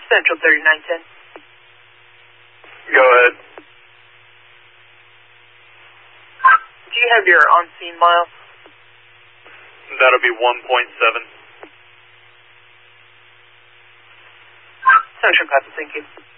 Central 3910. Go ahead. Do you have your on-scene miles? That'll be 1.7. Central, got it, thank you.